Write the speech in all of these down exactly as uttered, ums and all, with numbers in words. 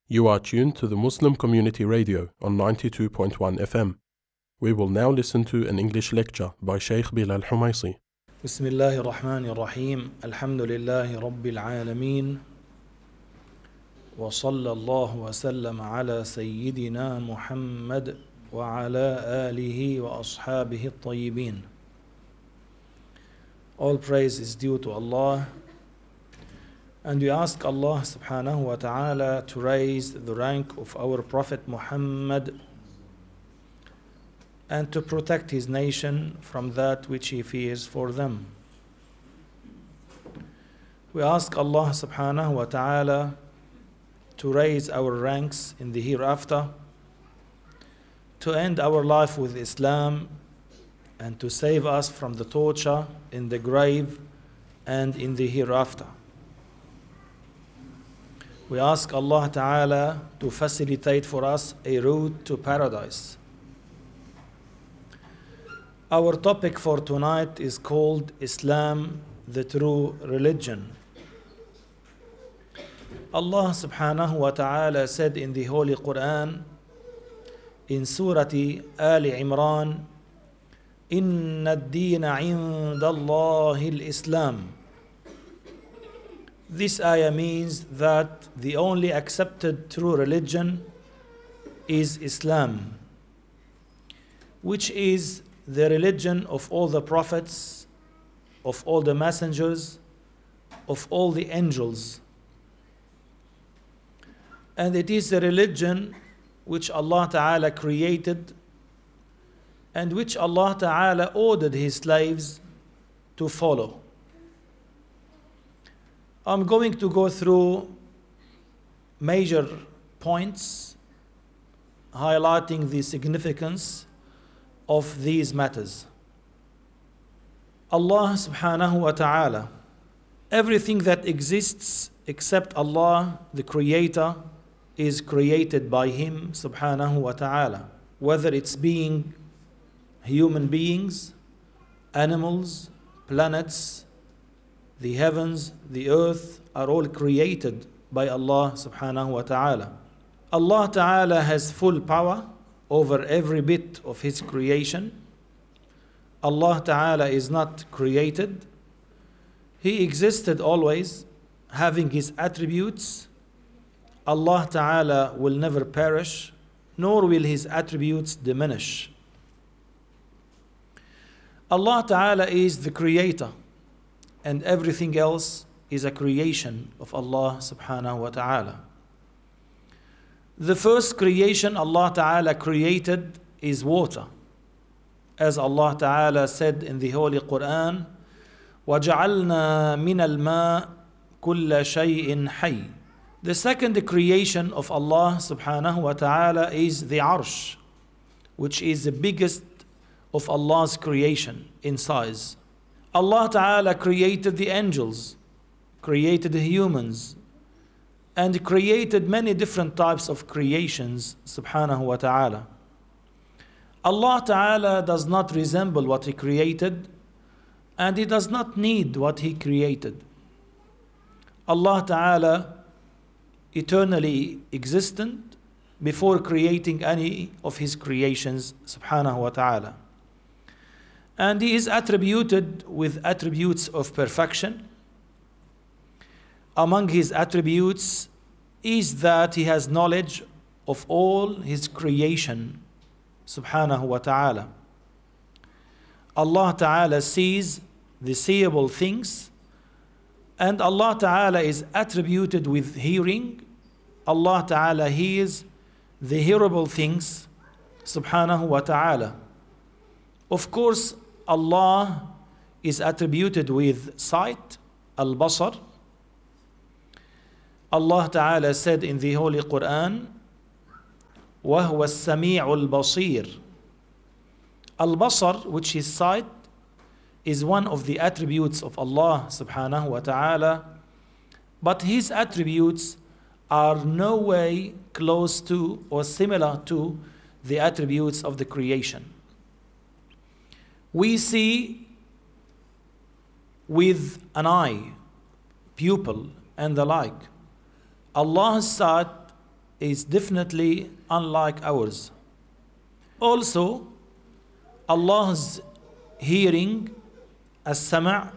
You are tuned to the Muslim Community Radio on ninety-two point one F M. We will now listen to an English lecture by Sheikh Bilal Humaisi. بسم الله الرحمن الرحيم الحمد لله رب العالمين وصلى الله وسلم على سيدنا محمد وعلى آله وأصحابه الطيبين. All praise is due to Allah, and we ask Allah subhanahu wa ta'ala to raise the rank of our Prophet Muhammad and to protect his nation from that which he fears for them. We ask Allah subhanahu wa ta'ala to raise our ranks in the hereafter, to end our life with Islam, and to save us from the torture in the grave and in the hereafter. We ask Allah ta'ala to facilitate for us a route to paradise. Our topic for tonight is called Islam, the true religion. Allah subhanahu wa ta'ala said in the Holy Quran, in Surah Ali Imran, Inna ad-deena inda Allahi al-Islam. This ayah means that the only accepted true religion is Islam, which is the religion of all the prophets, of all the messengers, of all the angels. And it is the religion which Allah Ta'ala created and which Allah Ta'ala ordered His slaves to follow. I'm going to go through major points highlighting the significance of these matters. Allah subhanahu wa ta'ala, everything that exists except Allah, the Creator, is created by Him subhanahu wa ta'ala. Whether it's being human beings, animals, planets, the heavens, the earth are all created by Allah subhanahu wa ta'ala. Allah ta'ala has full power over every bit of His creation. Allah ta'ala is not created. He existed always, having His attributes. Allah ta'ala will never perish, nor will His attributes diminish. Allah ta'ala is the creator, and everything else is a creation of Allah subhanahu wa ta'ala. The first creation Allah ta'ala created is water. As Allah ta'ala said in the Holy Quran, وَجَعَلْنَا مِنَ الْمَاءِ كُلَّ شَيْءٍ حَيٍّ. The second creation of Allah subhanahu wa ta'ala is the Arsh, which is the biggest of Allah's creation in size. Allah Ta'ala created the angels, created the humans, and created many different types of creations, subhanahu wa ta'ala. Allah Ta'ala does not resemble what He created, and He does not need what He created. Allah Ta'ala, eternally existent, before creating any of His creations, subhanahu wa ta'ala. And He is attributed with attributes of perfection. Among His attributes is that He has knowledge of all His creation, subhanahu wa ta'ala. Allah ta'ala sees the seeable things, and Allah ta'ala is attributed with hearing. Allah ta'ala hears the hearable things, subhanahu wa ta'ala. Of course, Allah is attributed with sight, al-basar. Allah Ta'ala said in the Holy Quran, وَهُوَ السَّمِيعُ الْبَصِيرُ. Al-basar, which is sight, is one of the attributes of Allah subhanahu wa ta'ala, but His attributes are no way close to or similar to the attributes of the creation. We see with an eye, pupil, and the like. Allah's sight is definitely unlike ours. Also, Allah's hearing, as-sama',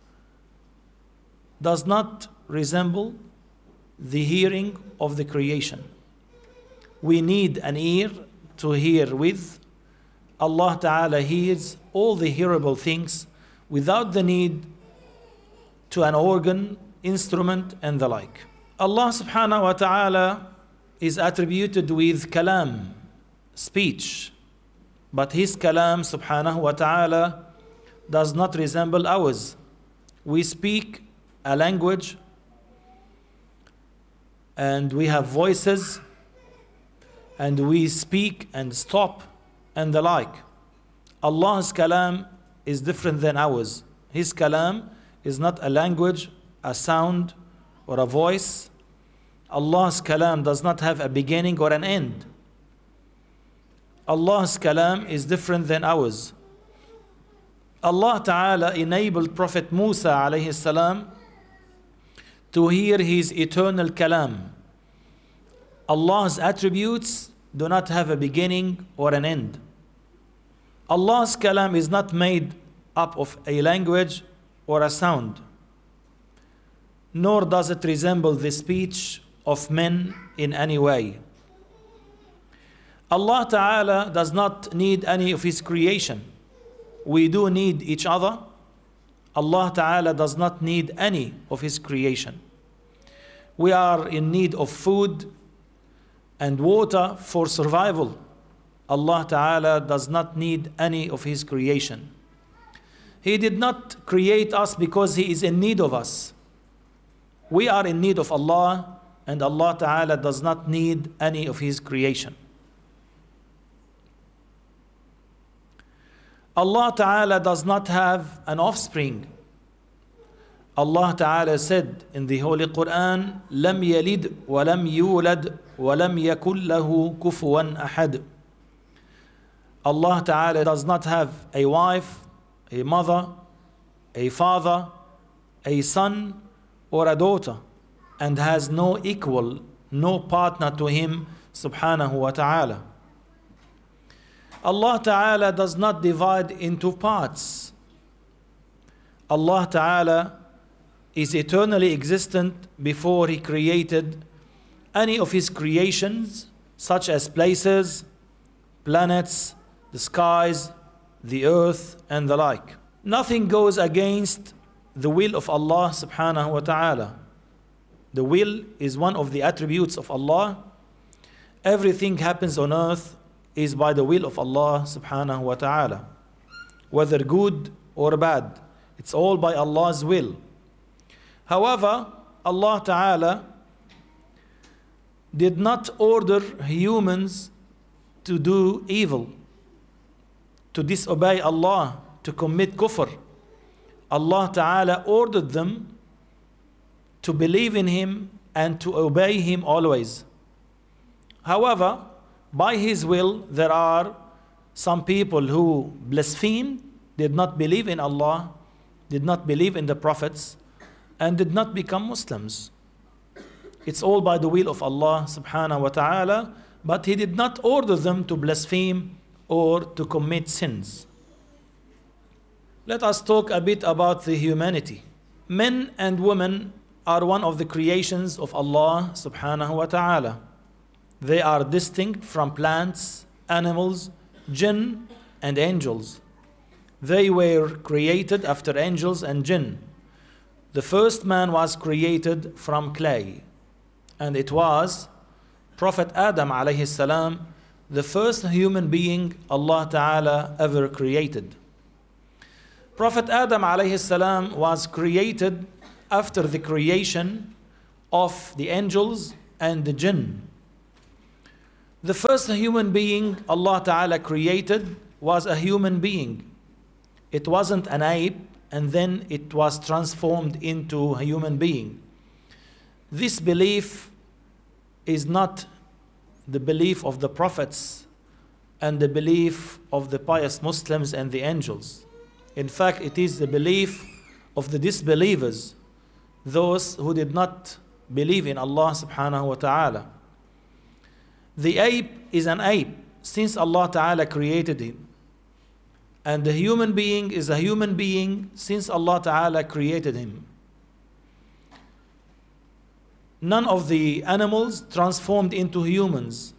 does not resemble the hearing of the creation. We need an ear to hear with. Allah Ta'ala hears all the hearable things without the need to an organ, instrument, and the like. Allah Subhanahu wa Ta'ala is attributed with kalam, speech, but His kalam Subhanahu wa Ta'ala does not resemble ours. We speak a language and we have voices and we speak and stop and the like. Allah's kalam is different than ours. His kalam is not a language, a sound, or a voice. Allah's kalam does not have a beginning or an end. Allah's kalam is different than ours. Allah Ta'ala enabled Prophet Musa alayhi salam to hear his eternal kalam. Allah's attributes do not have a beginning or an end. Allah's kalam is not made up of a language or a sound, nor does it resemble the speech of men in any way. Allah Ta'ala does not need any of His creation. We do need each other. Allah Ta'ala does not need any of His creation. We are in need of food and water for survival. Allah Ta'ala does not need any of His creation. He did not create us because He is in need of us. We are in need of Allah, and Allah Ta'ala does not need any of His creation. Allah Ta'ala does not have an offspring. Allah Ta'ala said in the Holy Quran, لَمْ يَلِدْ وَلَمْ يُولَدْ وَلَمْ يَكُنْ لَهُ كُفُوًا أَحَدٌ. Allah Ta'ala does not have a wife, a mother, a father, a son, or a daughter, and has no equal, no partner to Him Subhanahu wa Ta'ala. Allah Ta'ala does not divide into parts. Allah Ta'ala is eternally existent before He created any of His creations, such as places, planets, the skies, the earth, and the like. Nothing goes against the will of Allah Subhanahu wa Ta'ala. The will is one of the attributes of Allah. Everything happens on earth is by the will of Allah Subhanahu wa Ta'ala. Whether good or bad, it's all by Allah's will. However, Allah Ta'ala did not order humans to do evil, to disobey Allah, to commit kufr. Allah Ta'ala ordered them to believe in Him and to obey Him always. However, by His will, there are some people who blasphemed, did not believe in Allah, did not believe in the prophets, and did not become Muslims. It's all by the will of Allah Subhanahu wa Ta'ala, but He did not order them to blaspheme or to commit sins. Let us talk a bit about the humanity. Men and women are one of the creations of Allah Subhanahu wa Ta'ala. They are distinct from plants, animals, jinn, and angels. They were created after angels and jinn. The first man was created from clay, and it was Prophet Adam alayhi salam, the first human being Allah Ta'ala ever created. Prophet Adam alayhi salam was created after the creation of the angels and the jinn. The first human being Allah Ta'ala created was a human being. It wasn't an ape, and then it was transformed into a human being. This belief is not the belief of the prophets and the belief of the pious Muslims and the angels. In fact, it is the belief of the disbelievers, those who did not believe in Allah Subhanahu wa Ta'ala. The ape is an ape since Allah Ta'ala created him. And the human being is a human being since Allah Ta'ala created him. None of the animals transformed into humans.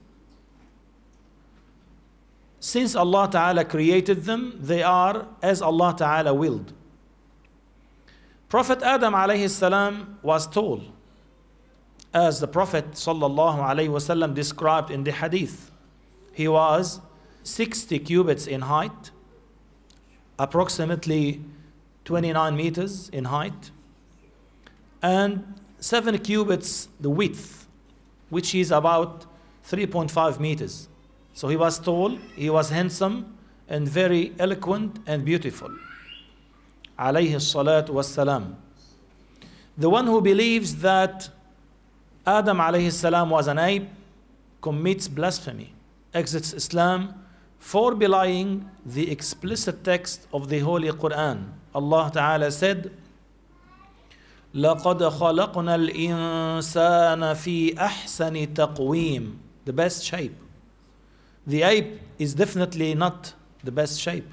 Since Allah Ta'ala created them, they are as Allah Ta'ala willed. Prophet Adam alayhi salam was tall, as the Prophet sallallahu alayhi wasallam described in the hadith. He was sixty cubits in height, approximately twenty-nine meters in height, and seven cubits the width, which is about three point five meters. So he was tall, he was handsome, and very eloquent and beautiful. Alayhi salatu wassalam. The one who believes that Adam alayhi salam was an ape commits blasphemy, exits Islam for belying the explicit text of the Holy Quran. Allah Ta'ala said, لَقَدْ خَلَقْنَا الْإِنسَانَ فِي أَحْسَنِ تَقْوِيمٍ. The best shape. The ape is definitely not the best shape.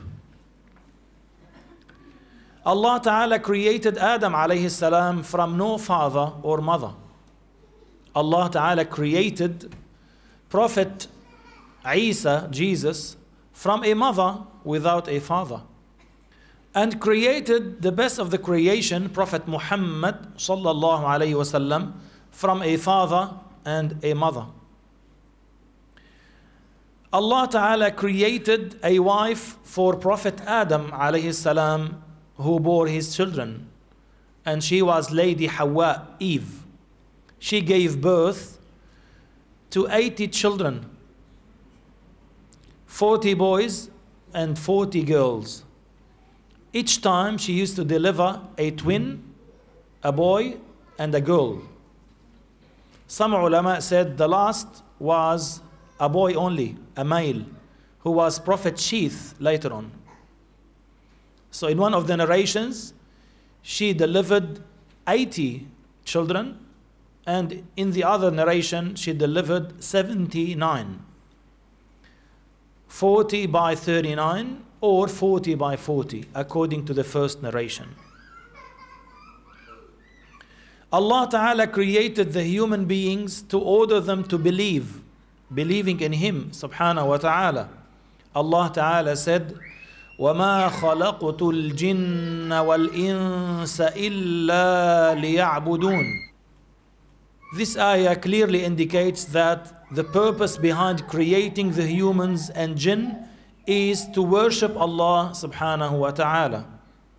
Allah Ta'ala created Adam alayhi salam from no father or mother. Allah Ta'ala created Prophet Isa, Jesus, from a mother without a father. And created the best of the creation, Prophet Muhammad sallallahu alayhi wasallam, from a father and a mother. Allah Ta'ala created a wife for Prophet Adam alayhi salam, who bore his children, and she was Lady Hawa, Eve. She gave birth to eighty children, forty boys and forty girls. Each time she used to deliver a twin, a boy and a girl. Some ulama said the last was a boy only, a male, who was Prophet Sheeth later on. So in one of the narrations, she delivered eighty children, and in the other narration, she delivered seventy-nine. forty by thirty-nine or forty by forty, according to the first narration. Allah Ta'ala created the human beings to order them to believe, believing in Him, subhanahu wa ta'ala. Allah Ta'ala said, وَمَا خَلَقْتُ الْجِنَّ وَالْإِنسَ إِلَّا لِيَعْبُدُونَ. This ayah clearly indicates that the purpose behind creating the humans and jinn is to worship Allah subhanahu wa ta'ala.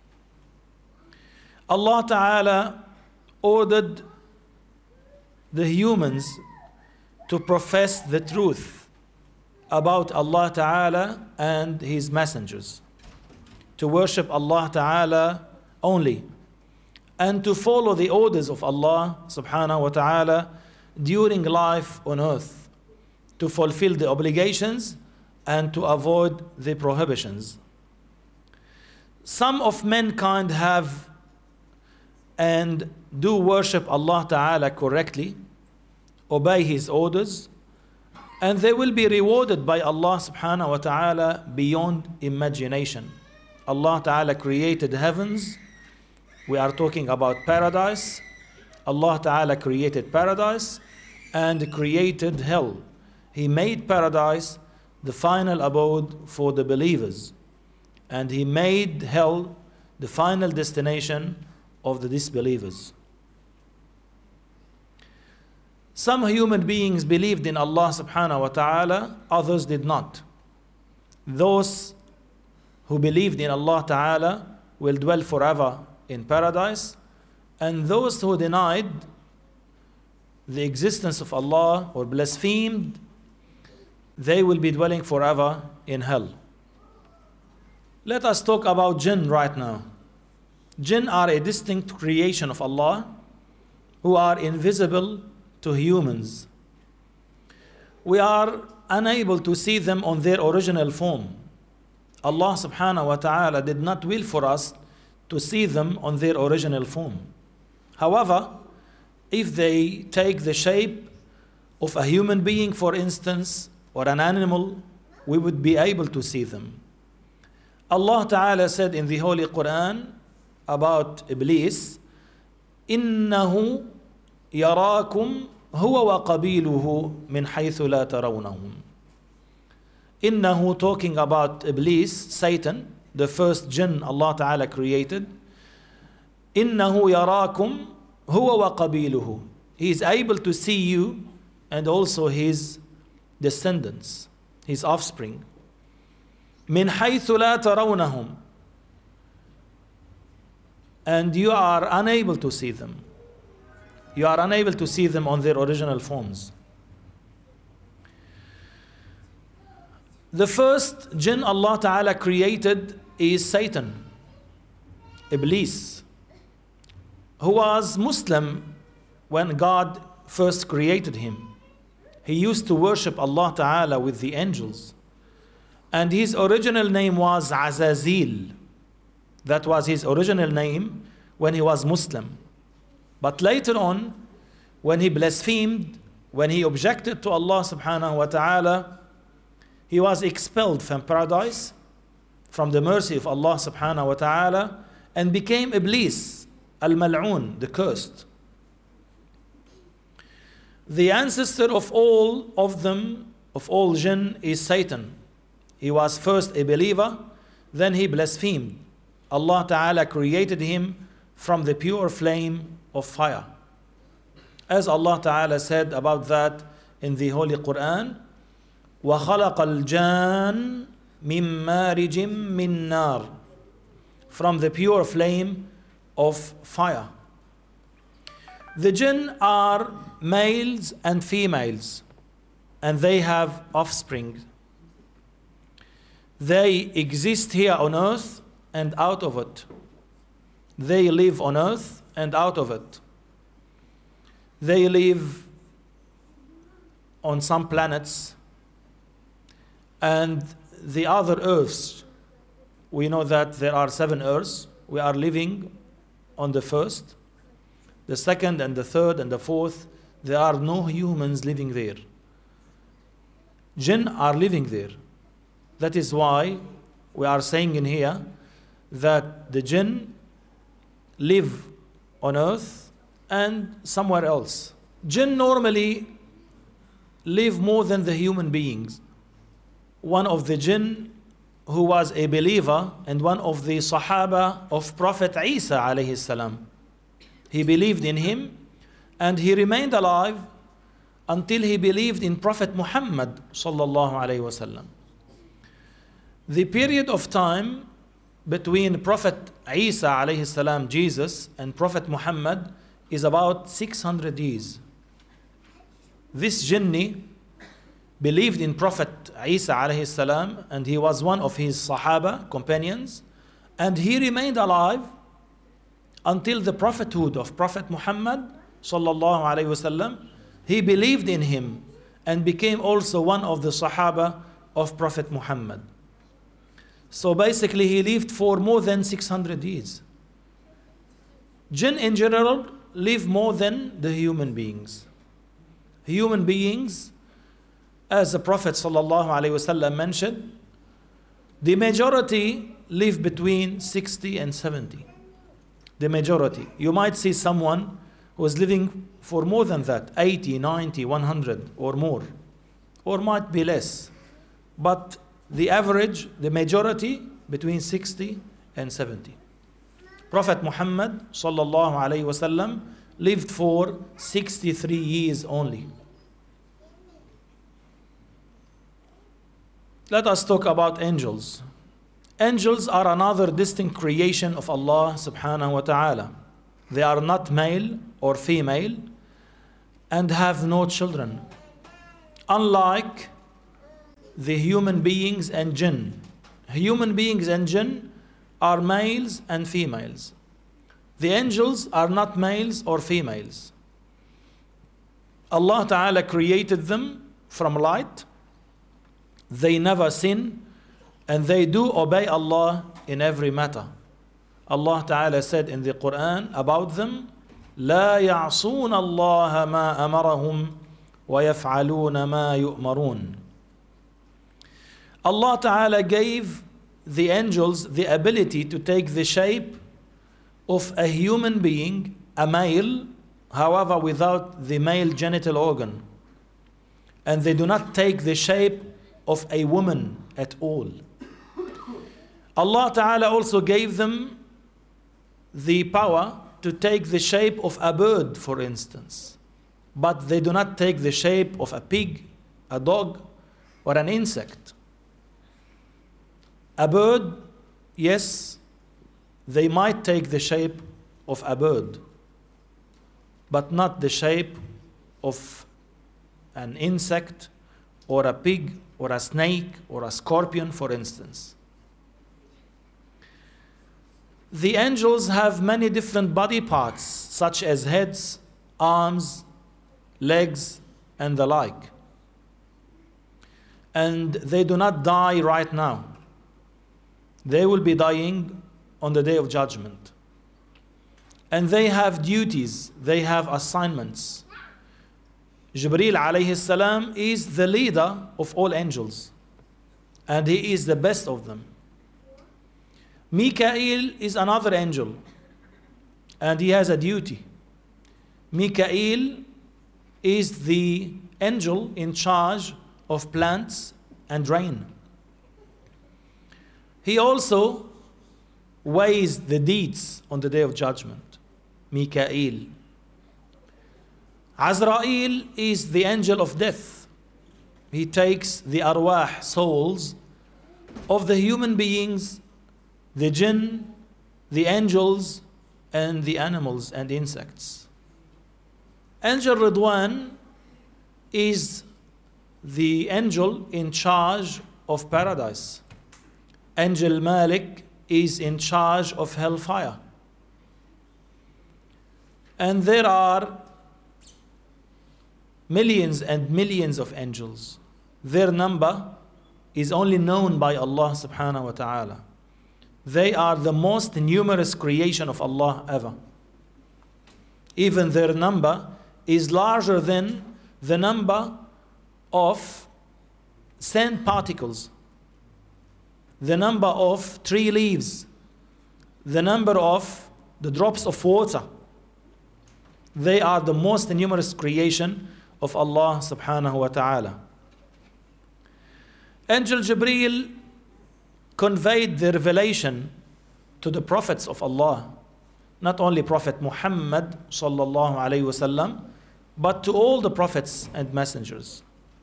Allah Ta'ala ordered the humans to profess the truth about Allah Ta'ala and His messengers, to worship Allah Ta'ala only, and to follow the orders of Allah subhanahu wa ta'ala during life on earth, to fulfill the obligations and to avoid the prohibitions. Some of mankind have and do worship Allah Ta'ala correctly, obey His orders, and they will be rewarded by Allah subhanahu wa ta'ala beyond imagination. Allah Ta'ala created heavens. We are talking about paradise. Allah Ta'ala created paradise and created hell. He made paradise the final abode for the believers, and He made hell the final destination of the disbelievers. Some human beings believed in Allah subhanahu wa ta'ala, others did not. Those who believed in Allah Ta'ala will dwell forever in paradise, and those who denied the existence of Allah or blasphemed, they will be dwelling forever in hell. Let us talk about jinn right now. Jinn are a distinct creation of Allah who are invisible to humans. We are unable to see them on their original form. Allah subhanahu wa ta'ala did not will for us to see them on their original form. However, if they take the shape of a human being, for instance, or an animal, we would be able to see them. Allah Ta'ala said in the Holy Quran about Iblis, إِنَّهُ يَرَاكُمْ هُوَ وَقَبِيلُهُ مِنْ حَيْثُ لَا تَرَوْنَهُمْ. إِنَّهُ, talking about Iblis, Satan, the first jinn Allah Ta'ala created. إِنَّهُ يَرَاكُمْ هُوَ وَقَبِيلُهُ. He is able to see you and also his descendants, his offspring. مِنْ حَيْثُ لَا تَرَوْنَهُمْ. And you are unable to see them. You are unable to see them on their original forms. The first jinn Allah Ta'ala created is Satan, Iblis, who was Muslim when God first created him. He used to worship Allah Ta'ala with the angels. And his original name was Azazil. That was his original name when he was Muslim. But later on, when he blasphemed, when he objected to Allah Subhanahu wa Ta'ala, he was expelled from paradise, from the mercy of Allah Subhanahu wa Ta'ala, and became Iblis, Al-Mal'un, the cursed. The ancestor of all of them, of all jinn, is Satan. He was first a believer, then he blasphemed. Allah Ta'ala created him from the pure flame of fire. As Allah Ta'ala said about that in the Holy Quran, وَخَلَقَ الْجَانَّ مِن مَّارِجٍ مِّن نَارٍ. From the pure flame of fire. The jinn are males and females, and they have offspring. They exist here on earth and out of it. They live on earth and out of it. They live on some planets and the other earths. We know that there are seven earths. We are living on the first, the second and the third and the fourth. There are no humans living there. Jinn are living there. That is why we are saying in here that the jinn live on earth and somewhere else. Jinn normally live more than the human beings. One of the jinn who was a believer and one of the Sahaba of Prophet Isa alayhi salam, he believed in him and he remained alive until he believed in Prophet Muhammad sallallahu alayhi wasallam. The period of time between Prophet Isa alayhi salam, Jesus, and Prophet Muhammad is about six hundred years. This jinni believed in Prophet Isa alayhi salam, and he was one of his Sahaba companions, and he remained alive until the prophethood of Prophet Muhammad sallallahu alayhi wasallam. He believed in him and became also one of the Sahaba of Prophet Muhammad. So basically he lived for more than six hundred years. Jinn in general live more than the human beings. Human beings, as the Prophet sallallahu alaihi wasallam mentioned, the majority live between sixty and seventy. The majority. You might see someone who is living for more than that, eighty, ninety, one hundred or more, or might be less. But the average, the majority, between sixty and seventy. Prophet Muhammad sallallahu alaihi wasallam lived for sixty-three years only. Let us talk about angels. Angels are another distinct creation of Allah subhanahu wa ta'ala. They are not male or female and have no children. Unlike the human beings and jinn. Human beings and jinn are males and females. The angels are not males or females. Allah Ta'ala created them from light. They never sin and they do obey Allah in every matter. Allah Ta'ala said in the Quran about them, لا يعصون الله ما أمرهم وَيَفْعَلُونَ مَا يُؤْمَرُونَ. Allah Ta'ala gave the angels the ability to take the shape of a human being, a male, however without the male genital organ. And they do not take the shape of a woman at all. Allah Ta'ala also gave them the power to take the shape of a bird, for instance. But they do not take the shape of a pig, a dog, or an insect. A bird, yes, they might take the shape of a bird, but not the shape of an insect or a pig or a snake or a scorpion, for instance. The angels have many different body parts, such as heads, arms, legs, and the like. And they do not die right now. They will be dying on the day of judgment. And they have duties, they have assignments. Jibreel alayhi salam is the leader of all angels, and he is the best of them. Mikael is another angel, and he has a duty. Mikael is the angel in charge of plants and rain. He also weighs the deeds on the day of judgment. Mikael. Azrael is the angel of death. He takes the arwah, souls, of the human beings, the jinn, the angels, and the animals and insects. Angel Ridwan is the angel in charge of paradise. Angel Malik is in charge of hellfire. And there are millions and millions of angels. Their number is only known by Allah subhanahu wa ta'ala. They are the most numerous creation of Allah ever. Even their number is larger than the number of sand particles, the number of tree leaves, the number of the drops of water. They are the most numerous creation of Allah subhanahu wa ta'ala. Angel Jibreel conveyed the revelation to the prophets of Allah, not only Prophet Muhammad sallallahu alayhi wasallam, but to all the prophets and messengers.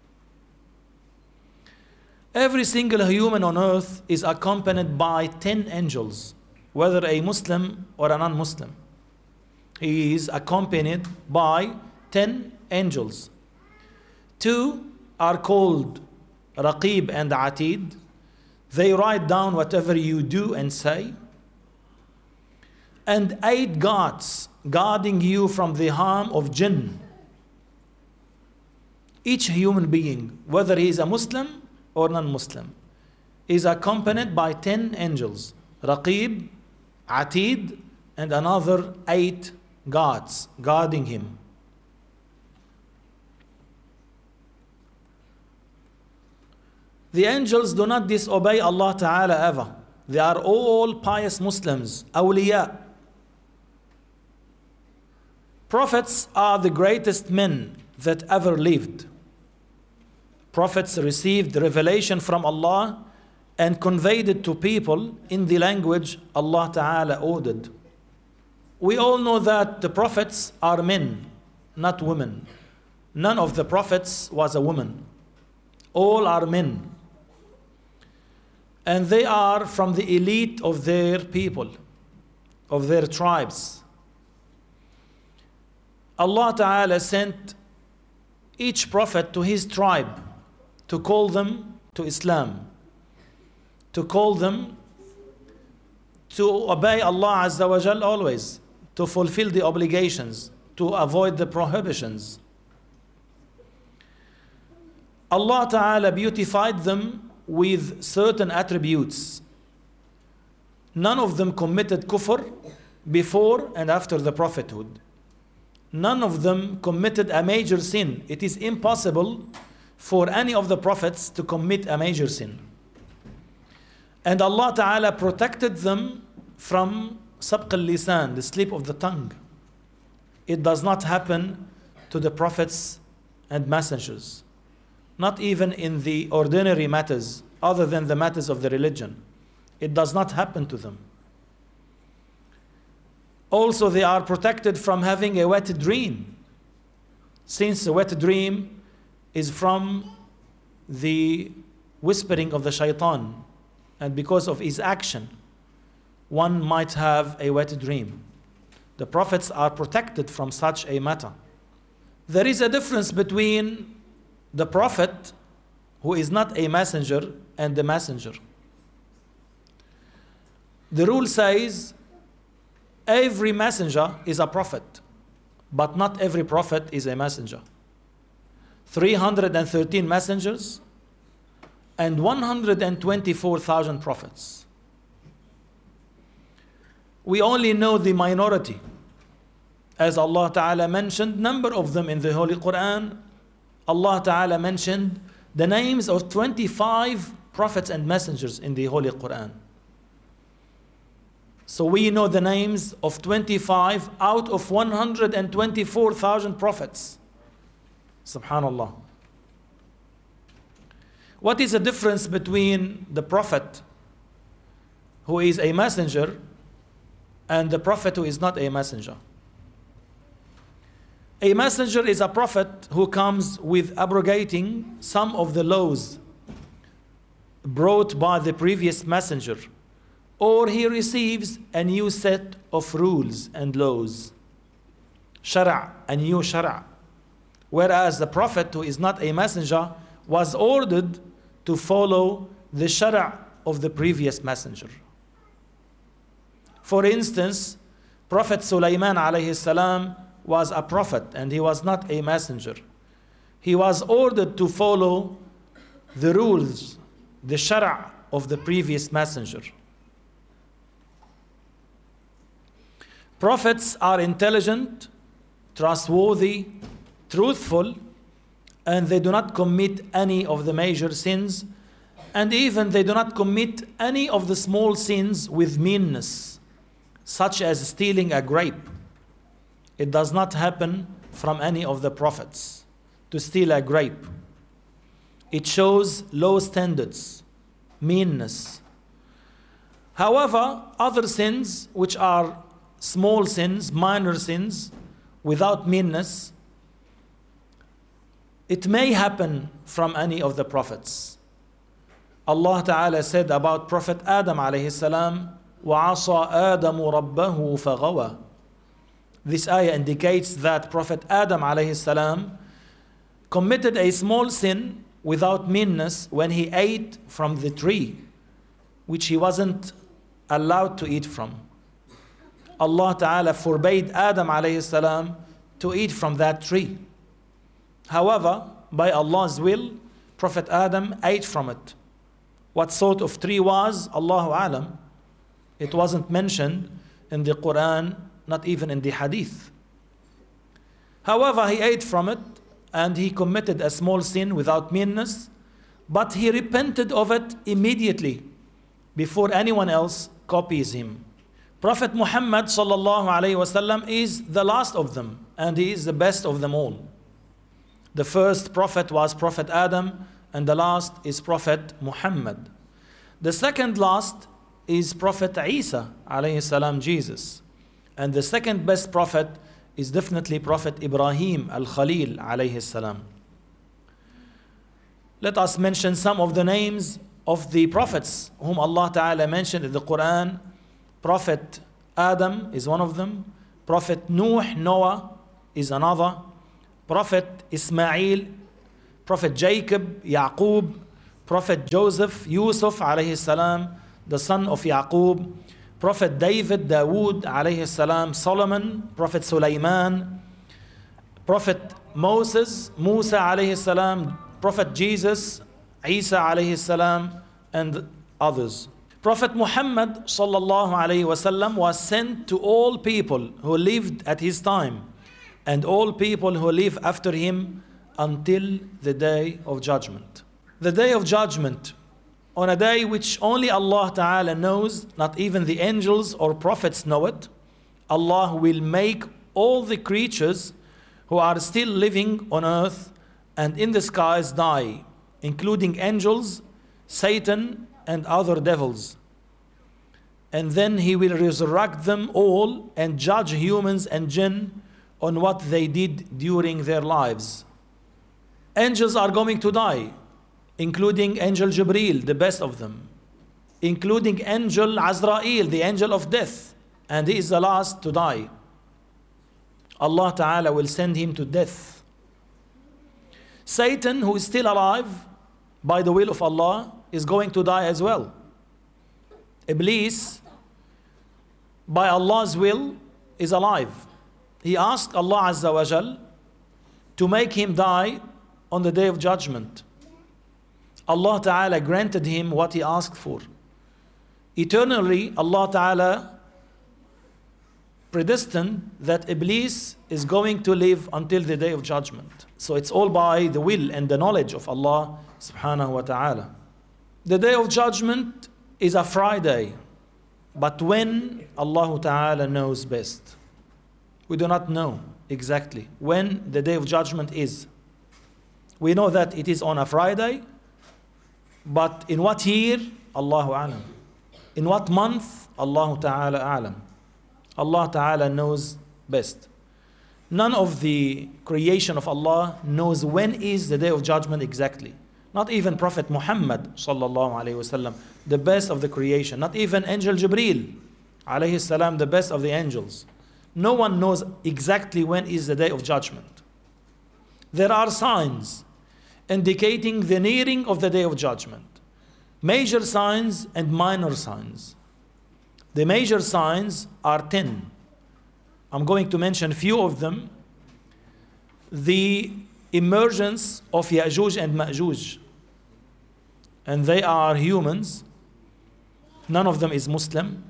Every single human on earth is accompanied by ten angels, whether a Muslim or a non-Muslim. He is accompanied by ten angels. Two are called Raqib and Atid. They write down whatever you do and say. And eight guards guarding you from the harm of jinn. Each human being, whether he is a Muslim or non-Muslim, is accompanied by ten angels. Raqib, Atid, and another eight guards guarding him. The angels do not disobey Allah Ta'ala ever. They are all pious Muslims, awliya. Prophets are the greatest men that ever lived. Prophets received revelation from Allah and conveyed it to people in the language Allah Ta'ala ordered. We all know that the prophets are men, not women. None of the prophets was a woman. All are men. And they are from the elite of their people, of their tribes. Allah Ta'ala sent each prophet to his tribe to call them to Islam, to call them to obey Allah Azza wa Jal always, to fulfill the obligations, to avoid the prohibitions. Allah Ta'ala beautified them with certain attributes. None of them committed kufr before and after the prophethood. none of them committed a major sin. It is impossible for any of the prophets to commit a major sin. And Allah Ta'ala protected them from sabq al-lisan, the slip of the tongue. It does not happen to the prophets and messengers, not even in the ordinary matters other than the matters of the religion. It does not happen to them. Also, they are protected from having a wet dream, since a wet dream is from the whispering of the shaitan, and because of his action, one might have a wet dream. The prophets are protected from such a matter. There is a difference between the prophet who is not a messenger and the messenger. The rule says every messenger is a prophet, but not every prophet is a messenger. three hundred thirteen messengers and one hundred twenty-four thousand prophets. We only know the minority, as Allah Ta'ala mentioned number of them in the Holy Quran. Allah Ta'ala mentioned the names of twenty-five prophets and messengers in the Holy Quran. So we know the names of twenty-five out of one hundred twenty-four thousand prophets. Subhanallah. What is the difference between the prophet who is a messenger and the prophet who is not a messenger? A messenger is a prophet who comes with abrogating some of the laws brought by the previous messenger, or he receives a new set of rules and laws, shara', a new shara'. Whereas the prophet who is not a messenger was ordered to follow the shara' of the previous messenger. For instance, Prophet Sulaiman alayhi salam was a prophet and he was not a messenger. He was ordered to follow the rules, the shara' of the previous messenger. Prophets are intelligent, trustworthy, truthful, and they do not commit any of the major sins, and even they do not commit any of the small sins with meanness, such as stealing a grape. It does not happen from any of the prophets to steal a grape. It shows low standards, meanness. However, other sins, which are small sins, minor sins, without meanness, it may happen from any of the prophets. Allah Ta'ala said about Prophet Adam alayhi salam, وَعَصَى آدَمُ رَبَّهُ فَغَوَى. This ayah indicates that Prophet Adam alayhi salam committed a small sin without meanness when he ate from the tree, which he wasn't allowed to eat from. Allah Ta'ala forbade Adam alayhi salam to eat from that tree. However, by Allah's will, Prophet Adam ate from it. What sort of tree was, Allahu Alam. It wasn't mentioned in the Quran, not even in the Hadith. However, he ate from it and he committed a small sin without meanness, but he repented of it immediately before anyone else copies him. Prophet Muhammad sallallahu alaihi wasallam is the last of them and he is the best of them all. The first prophet was Prophet Adam and the last is Prophet Muhammad. The second last is Prophet Isa alayhi salam, Jesus. And the second best prophet is definitely Prophet Ibrahim al-Khalil alayhi salam. Let us mention some of the names of the prophets whom Allah Ta'ala mentioned in the Quran. Prophet Adam is one of them. Prophet Nuh, Noah is another. Prophet Ismail, Prophet Jacob, Yaqub, Prophet Joseph, Yusuf alayhi salam, the son of Yaqub, Prophet David, Dawood alayhi salam, Solomon, Prophet Sulaiman, Prophet Moses, Musa alayhi salam, Prophet Jesus, Isa alayhi salam, and others. Prophet Muhammad sallallahu alayhi wasallam was sent to all people who lived at his time, and all people who live after him until the day of judgment. The day of judgment, on a day which only Allah Ta'ala knows, not even the angels or prophets know it, Allah will make all the creatures who are still living on earth and in the skies die, including angels, Satan, and other devils. And then he will resurrect them all and judge humans and jinn on what they did during their lives. Angels are going to die, including Angel Jibreel, the best of them, including Angel Azrael, the angel of death, and he is the last to die. Allah Ta'ala will send him to death. Satan, who is still alive by the will of Allah, is going to die as well. Iblis, by Allah's will, is alive. He asked Allah Azza wa Jal to make him die on the day of judgment. Allah Ta'ala granted him what he asked for. Eternally, Allah Ta'ala predestined that Iblis is going to live until the day of judgment. So it's all by the will and the knowledge of Allah Subhanahu wa Ta'ala. The day of judgment is a Friday, but when? Allah Ta'ala knows best. We do not know exactly when the day of judgment is. We know that it is on a Friday, but in what year? Allahu A'lam. In what month? Allah Ta'ala A'lam. Allah Ta'ala knows best. None of the creation of Allah knows when is the day of judgment exactly. Not even Prophet Muhammad sallallahu alaihi wasallam, the best of the creation. Not even Angel Jibreel alayhi salam, the best of the angels. No one knows exactly when is the day of judgment. There are signs indicating the nearing of the day of judgment. Major signs and minor signs. The major signs are ten. I'm going to mention a few of them. The emergence of Ya'juj and Ma'juj. And they are humans. None of them is Muslim.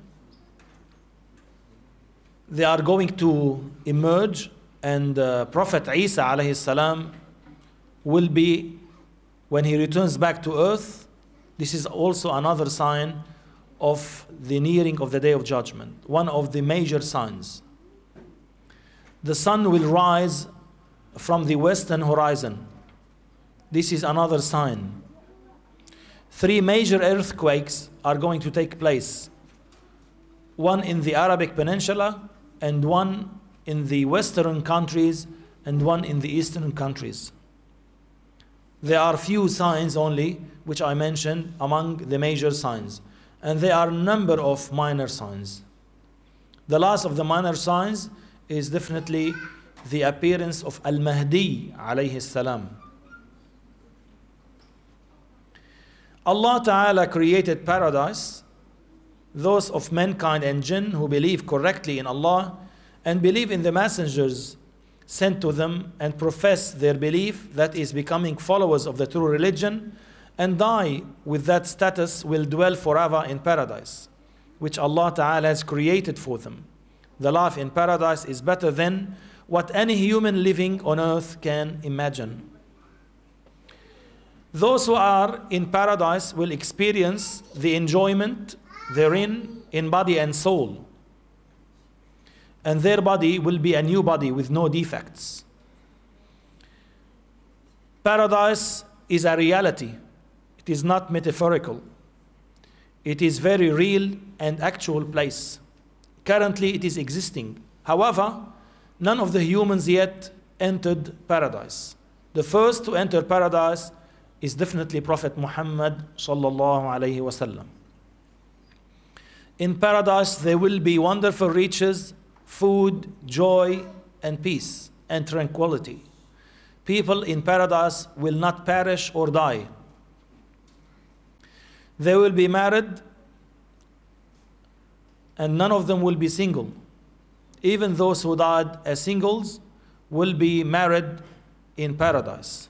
They are going to emerge, and uh, Prophet Isa alayhi salam will be, when he returns back to earth, this is also another sign of the nearing of the day of judgment. One of the major signs. The sun will rise from the western horizon. This is another sign. Three major earthquakes are going to take place. One in the Arabic Peninsula, and one in the western countries, and one in the eastern countries. There are few signs only which I mentioned among the major signs, and there are a number of minor signs. The last of the minor signs is definitely the appearance of Al-Mahdi alayhi salam. Allah Ta'ala created paradise, those of mankind and jinn who believe correctly in Allah and believe in the messengers sent to them and profess their belief, that is becoming followers of the true religion, and die with that status, will dwell forever in paradise, which Allah Ta'ala has created for them. The life in paradise is better than what any human living on earth can imagine. Those who are in paradise will experience the enjoyment therein in body and soul. And their body will be a new body with no defects. Paradise is a reality. It is not metaphorical. It is very real and actual place. Currently it is existing. However, none of the humans yet entered paradise. The first to enter paradise is definitely Prophet Muhammad sallallahu alaihi wasallam. In paradise there will be wonderful riches, food, joy, and peace and tranquility. People in paradise will not perish or die. They will be married, and none of them will be single. Even those who died as singles will be married in paradise.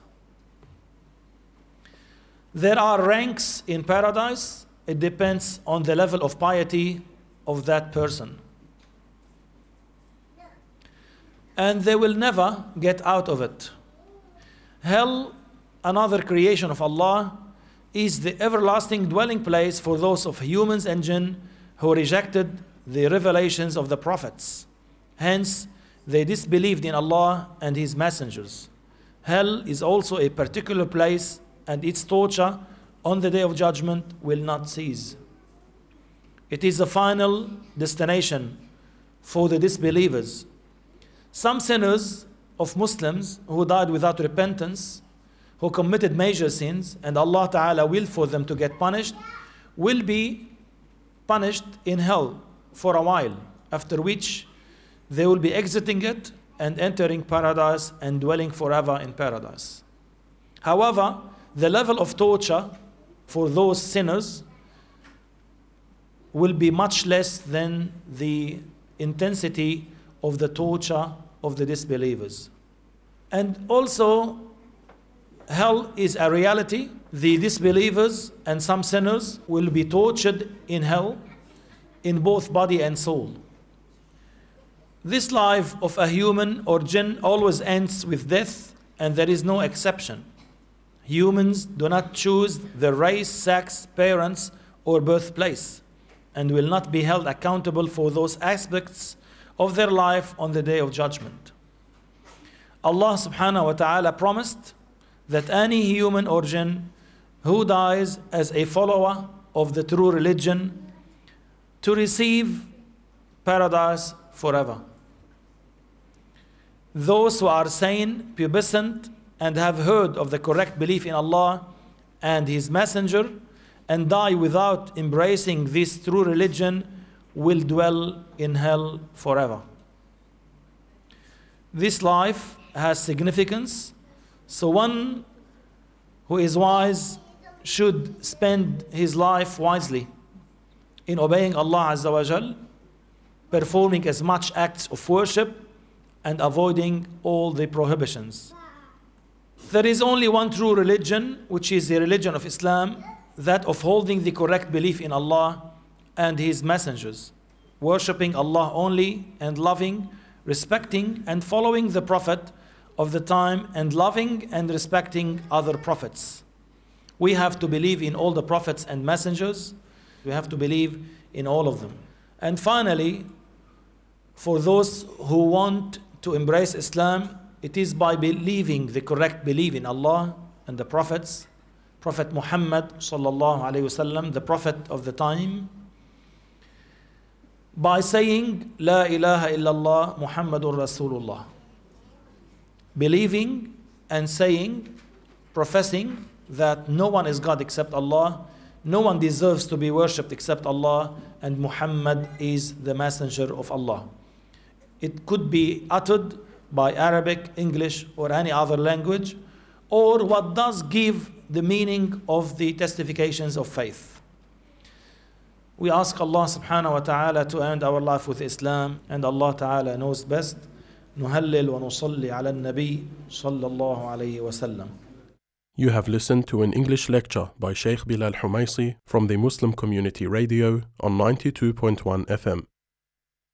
There are ranks in paradise. It depends on the level of piety of that person. and they will never get out of it. Hell, another creation of Allah, is the everlasting dwelling place for those of humans and jinn who rejected the revelations of the prophets. Hence, they disbelieved in Allah and His messengers. Hell is also a particular place, and its torture on the day of judgment will not cease. It is the final destination for the disbelievers. Some sinners of Muslims who died without repentance, who committed major sins, and Allah Ta'ala will for them to get punished, will be punished in hell for a while, after which they will be exiting it and entering paradise and dwelling forever in paradise. However, the level of torture for those sinners will be much less than the intensity of the torture of the disbelievers. And also, hell is a reality. The disbelievers and some sinners will be tortured in hell in both body and soul. This life of a human or jinn always ends with death, and there is no exception. Humans do not choose their race, sex, parents, or birthplace, and will not be held accountable for those aspects of their life on the day of judgment. Allah subhanahu wa ta'ala promised that any human or jinn who dies as a follower of the true religion to receive paradise forever. Those who are sane, pubescent, and have heard of the correct belief in Allah and His Messenger and die without embracing this true religion will dwell in hell forever. This life has significance, so one who is wise should spend his life wisely in obeying Allah Azza wa Jal, performing as much acts of worship and avoiding all the prohibitions. There is only one true religion, which is the religion of Islam, that of holding the correct belief in Allah and His messengers, worshipping Allah only and loving, respecting and following the Prophet of the time and loving and respecting other prophets. We have to believe in all the prophets and messengers. We have to believe in all of them. And finally, for those who want to embrace Islam, it is by believing the correct belief in Allah and the prophets, Prophet Muhammad sallallahu alaihi wasallam, the prophet of the time, by saying La ilaha illallah Muhammadur Rasulullah, believing and saying, professing that no one is God except Allah, no one deserves to be worshipped except Allah, and Muhammad is the messenger of Allah. It could be uttered by Arabic, English, or any other language, or what does give the meaning of the testifications of faith. We ask Allah subhanahu wa ta'ala to end our life with Islam, and Allah ta'ala knows best. نهلل ونصلي على النبي صلى الله عليه وسلم. You have listened to an English lecture by Sheikh Bilal Humaisi from the Muslim Community Radio on ninety-two point one F M.